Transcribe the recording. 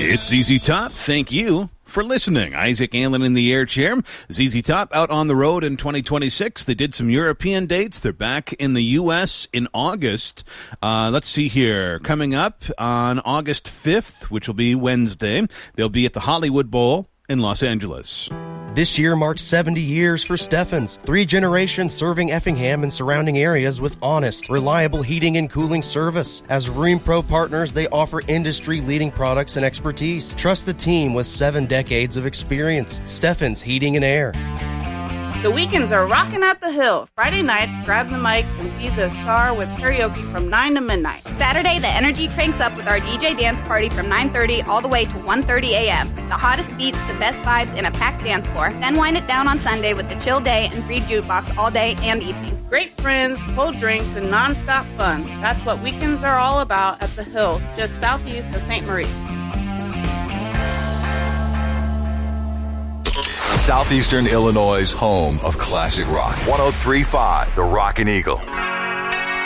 It's ZZ Top. Thank you for listening. Isaac Allen in the air chair. ZZ Top out on the road in 2026. They did some European dates. They're back in the U.S. in August. Let's see here. Coming up on August 5th, which will be Wednesday, they'll be at the Hollywood Bowl in Los Angeles. This year marks 70 years for Steffens. 3 generations serving Effingham and surrounding areas with honest, reliable heating and cooling service. As RheemPro partners, they offer industry-leading products and expertise. Trust the team with 7 decades of experience. Steffens Heating and Air. The weekends are rocking at the Hill. Friday nights, grab the mic and be the star with karaoke from 9 to midnight. Saturday, the energy cranks up with our DJ dance party from 9:30 all the way to 1:30 a.m. The hottest beats, the best vibes, and a packed dance floor. Then wind it down on Sunday with the chill day and free jukebox all day and evening. Great friends, cold drinks, and nonstop fun. That's what weekends are all about at the Hill, just southeast of St. Marie. Southeastern Illinois' home of classic rock. 103.5, The Rockin' Eagle.